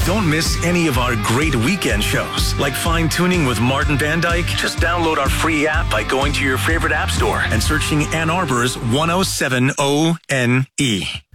Don't miss any of our great weekend shows, like Fine Tuning with Martin Van Dyke. Just download our free app by going to your favorite app store and searching Ann Arbor's 1070NE.